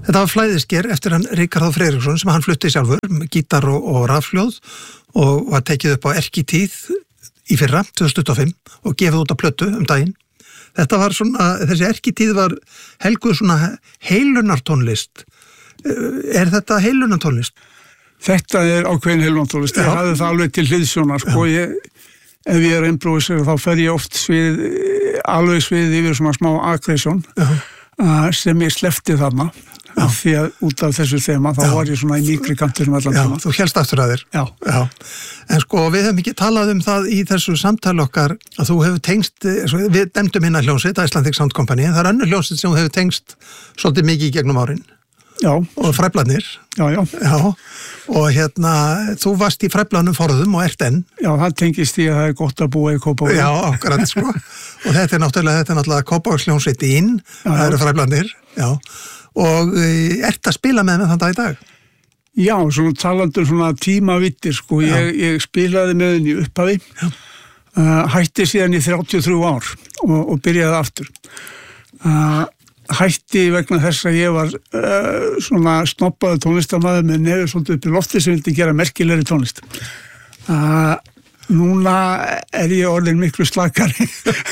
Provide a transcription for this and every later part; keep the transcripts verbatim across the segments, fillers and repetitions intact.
Þetta var flæðisker eftir hann Ríkharð Freyriksson sem hann flutti sjálfur, gítar og, og rafhljóð og var tekið upp á Erkitíð í fyrra, tvö þúsund tuttugu og fimm og gefið út á plötu um daginn. Þetta var svona, þessi Erkitíð var helguð svona heilunartónlist. Er þetta heilunartónlist? Þetta er ákveðin heilunartónlist. Ég hafði það alveg til hliðsjónar, sko. Ég, ef ég er improviser þá fer ég oft svið, alveg svið yfir svona smá aggression sem ég slefti þarna. Af því að út af þessu þema þá Já. Var ég svona í mýkri kantinum allan Já, tíma. þú hélst aftur að þér. Já. Já. En sko við hefum ekki talað um það í þessu samtali okkar að þú hefur tengst, við demdum hérna hljónsveit, Icelandic Sound Company, en það er önnur hljónsveit sem þú hefur tengst svolítið mikið í gegnum árin. Já. Og Fræblarnir. Já, já. Já. Og hérna, þú varst í Fræblarnum forðum og ert enn. Já, það tengist í að það er gott að búa í Kópavogi. Já, akkurat, sko. Og þetta er náttúrulega, þetta er náttúrulega Kópavogsljónsveitin, það eru Fræblarnir. Já. Og ert að spila með þeim þann dag í dag? Já, svona talandur svona tímavittir, sko. Ég, ég spilaði með henni í upphafi, uh, hætti síðan í þrjátíu og þrjú ár og, og byrjaði aftur. Uh, hætti vegna þess að ég var uh, svona snoppaður tónlistarmaður með nefið svolítið upp í lofti sem vildi gera merkilegri tónlist. Uh, Núna er ég orðin miklu slakari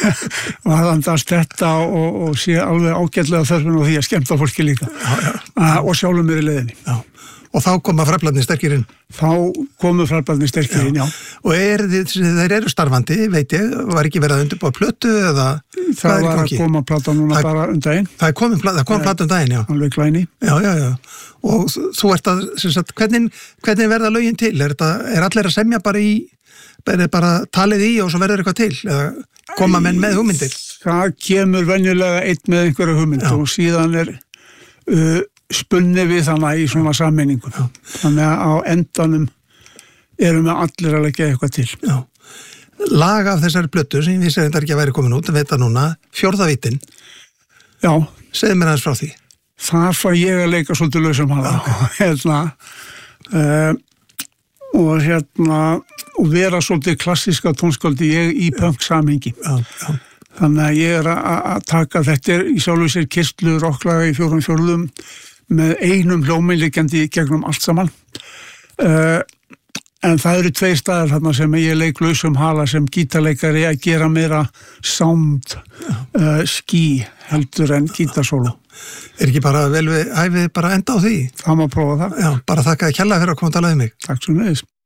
og aðandast þetta og, og sé alveg ágætlega þörfun og því að skemmta fólki líka já, já. Uh, og sjálfum mér í leiðinni. Já. Og þá koma Fræblarnir sterkir inn? Þá komu Fræblarnir sterkir inn, já. Og er, þeir eru starfandi, veit ég, var ekki verið að undirbúa plötu eða? Það var að koma plata núna það, bara um daginn. Það kom, það kom plata um daginn, já. Alveg glæni. Já, já, já. Og þú ert að, sem sagt, hvernig, hvernig verða lögin til? Er, þetta, er allir að semja bara í, er bara talið í og svo verður eitthvað til? Eða koma menn með hugmyndir? Það kemur venjulega einn með einhverja hugmynd já. Og síðan er uh, spunni við þannig í svona sammenningu. Já. Þannig að á endanum erum við allir að leggja eitthvað til. Já. Lag af þessari plötu sem ég vissi að þetta ekki að væri komin út, en veit að núna, Fjórða vítin. Já. Segðu mér aðeins frá því. Þar fær ég að leika svolítið lausum hana. Okay. Hérna, uh, og hérna, og vera svolítið klassíska tónskáldi ég í punk samhengi. Já, já. Þannig að ég er að taka þetta í sjálfu sér kyrtlu rocklaga í fjórum fjórðum með einum hljómeinleikjandi gegnum allt saman. Uh, en það eru tveir staðar þarna sem ég leik lausum hala sem gítarleikari að gera meira sound uh, ski heldur en gítarsólu. Er ekki bara vel við hæfið bara enda á því? Það má prófa það. Já, bara þakka að kjalla fyrir að koma að tala um mig. Takk svo leiðis.